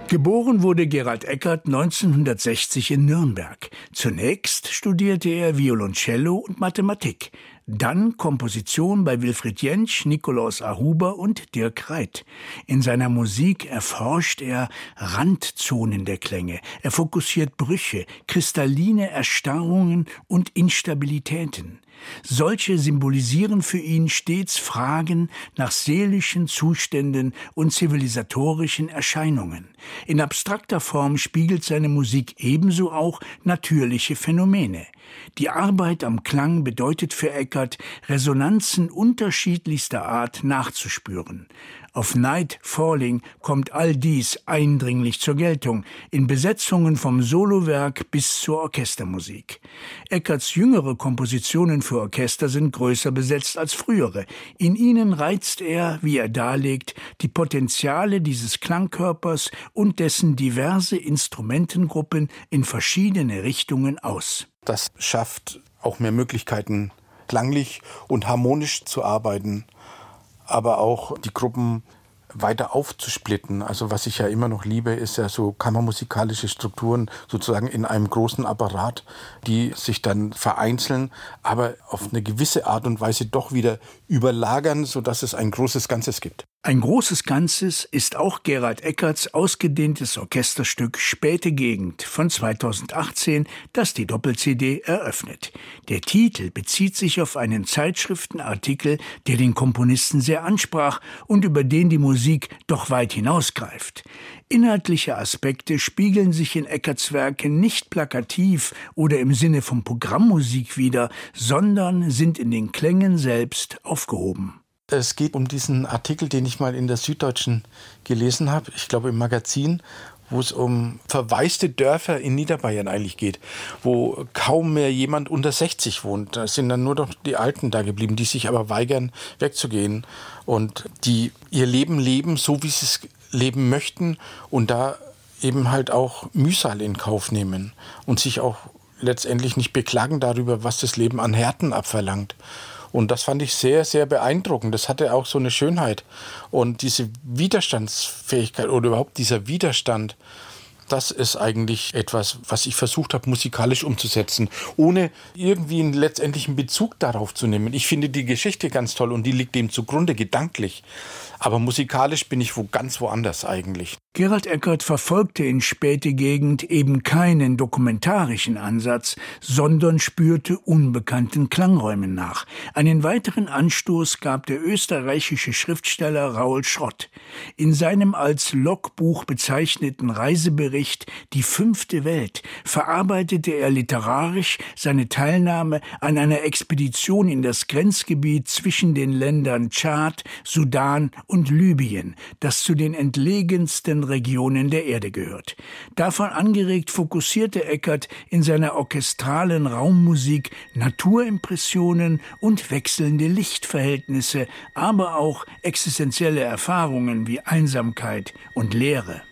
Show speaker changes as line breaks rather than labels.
Geboren wurde Gerald Eckert 1960 in Nürnberg. Zunächst studierte er Violoncello und Mathematik, dann Komposition bei Wilfried Jentsch, Nikolaus Ahuber und Dirk Reit. In seiner Musik erforscht er Randzonen der Klänge. Er fokussiert Brüche, kristalline Erstarrungen und Instabilitäten. Solche symbolisieren für ihn stets Fragen nach seelischen Zuständen und zivilisatorischen Erscheinungen. In abstrakter Form spiegelt seine Musik ebenso auch natürliche Phänomene. Die Arbeit am Klang bedeutet für Eckert, Resonanzen unterschiedlichster Art nachzuspüren. Auf Night Falling kommt all dies eindringlich zur Geltung, in Besetzungen vom Solowerk bis zur Orchestermusik. Eckerts jüngere Kompositionen für Orchester sind größer besetzt als frühere. In ihnen reizt er, wie er darlegt, die Potenziale dieses Klangkörpers und dessen diverse Instrumentengruppen in verschiedene Richtungen aus.
Das schafft auch mehr Möglichkeiten, klanglich und harmonisch zu arbeiten, aber auch die Gruppen weiter aufzusplitten. Also was ich ja immer noch liebe, ist ja so kammermusikalische Strukturen sozusagen in einem großen Apparat, die sich dann vereinzeln, aber auf eine gewisse Art und Weise doch wieder überlagern, sodass es ein großes Ganzes gibt.
Ein großes Ganzes ist auch Gerald Eckerts ausgedehntes Orchesterstück Späte Gegend von 2018, das die Doppel-CD eröffnet. Der Titel bezieht sich auf einen Zeitschriftenartikel, der den Komponisten sehr ansprach und über den die Musik doch weit hinausgreift. Inhaltliche Aspekte spiegeln sich in Eckerts Werken nicht plakativ oder im Sinne von Programmmusik wider, sondern sind in den Klängen selbst aufgehoben.
Es geht um diesen Artikel, den ich mal in der Süddeutschen gelesen habe, ich glaube im Magazin, wo es um verwaiste Dörfer in Niederbayern eigentlich geht, wo kaum mehr jemand unter 60 wohnt. Da sind dann nur noch die Alten da geblieben, die sich aber weigern, wegzugehen und die ihr Leben leben, so wie sie es leben möchten und da eben halt auch Mühsal in Kauf nehmen und sich auch letztendlich nicht beklagen darüber, was das Leben an Härten abverlangt. Und das fand ich sehr, sehr beeindruckend. Das hatte auch so eine Schönheit. Und diese Widerstandsfähigkeit oder überhaupt dieser Widerstand, das ist eigentlich etwas, was ich versucht habe, musikalisch umzusetzen, ohne irgendwie einen letztendlichen Bezug darauf zu nehmen. Ich finde die Geschichte ganz toll und die liegt dem zugrunde gedanklich. Aber musikalisch bin ich ganz woanders eigentlich.
Gerald Eckert verfolgte in Späte Gegend eben keinen dokumentarischen Ansatz, sondern spürte unbekannten Klangräumen nach. Einen weiteren Anstoß gab der österreichische Schriftsteller Raoul Schrott. In seinem als Logbuch bezeichneten Reisebericht »Die fünfte Welt« verarbeitete er literarisch seine Teilnahme an einer Expedition in das Grenzgebiet zwischen den Ländern Tschad, Sudan und Libyen, das zu den entlegensten Regionen der Erde gehört. Davon angeregt fokussierte Eckert in seiner orchestralen Raummusik Naturimpressionen und wechselnde Lichtverhältnisse, aber auch existenzielle Erfahrungen wie Einsamkeit und Leere.